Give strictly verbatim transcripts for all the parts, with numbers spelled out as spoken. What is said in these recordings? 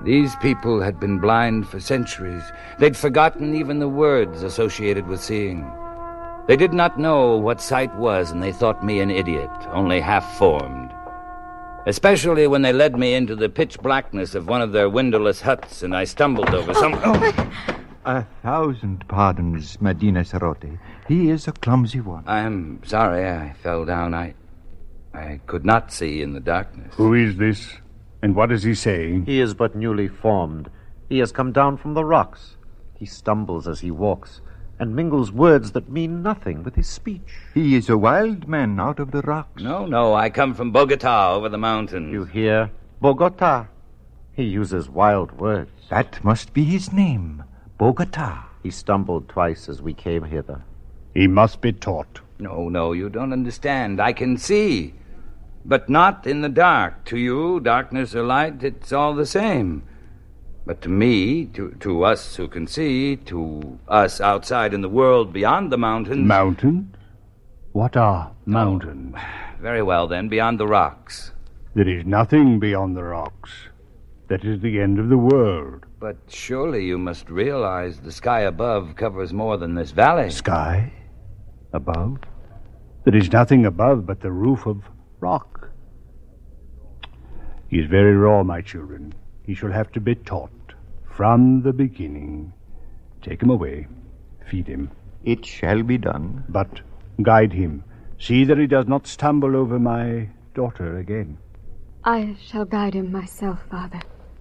These people had been blind for centuries. They'd forgotten even the words associated with seeing. They did not know what sight was, and they thought me an idiot, only half-formed. Especially when they led me into the pitch blackness of one of their windowless huts, and I stumbled over some... Oh. A thousand pardons, Medina Sarote. He is a clumsy one. I'm sorry I fell down. I... I could not see in the darkness. Who is this? And what is he saying? He is but newly formed. He has come down from the rocks. He stumbles as he walks, and mingles words that mean nothing with his speech. He is a wild man out of the rocks. No, no, I come from Bogota, over the mountains. You hear? Bogota. He uses wild words. That must be his name, Bogota. He stumbled twice as we came hither. He must be taught. No, no, you don't understand. I can see, but not in the dark. To you, darkness or light, it's all the same. But to me, to, to us who can see, to us outside in the world beyond the mountains... Mountains? What are mountains? Oh, very well, then, beyond the rocks. There is nothing beyond the rocks. That is the end of the world. But surely you must realize the sky above covers more than this valley. Sky? Above? There is nothing above but the roof of rock. He is very raw, my children. He shall have to be taught from the beginning. Take him away. Feed him. It shall be done. But guide him. See that he does not stumble over my daughter again. I shall guide him myself, Father.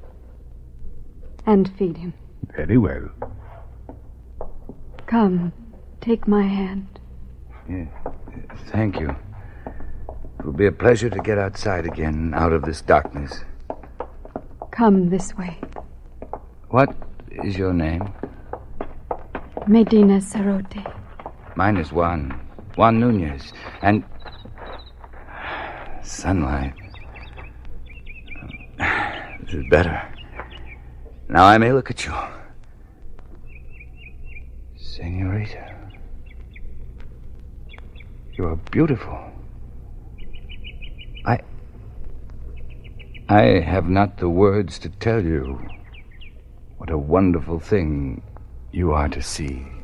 And feed him. Very well. Come, take my hand. Yeah, thank you. It will be a pleasure to get outside again, out of this darkness. Come this way. What is your name? Medina Sarote. Mine is Juan. Juan Nunez. And... sunlight. This is better. Now I may look at you. Senorita. You are beautiful. I... I have not the words to tell you what a wonderful thing you are to see.